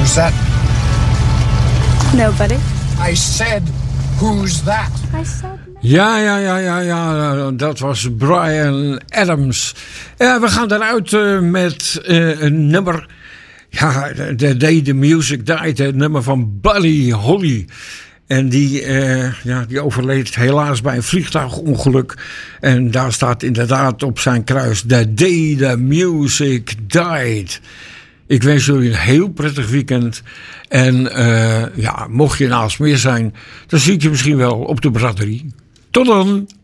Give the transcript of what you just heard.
Who's that? Nobody. I said, who's that? I said Ja, dat was Bryan Adams. We gaan eruit met een nummer. Ja, The Day the Music Died, het nummer van Buddy Holly. En die overleed helaas bij een vliegtuigongeluk. En daar staat inderdaad op zijn kruis: The Day the Music Died. Ik wens jullie een heel prettig weekend. En mocht je in Aalsmeer zijn, dan zie ik je misschien wel op de braderie. Tot dan!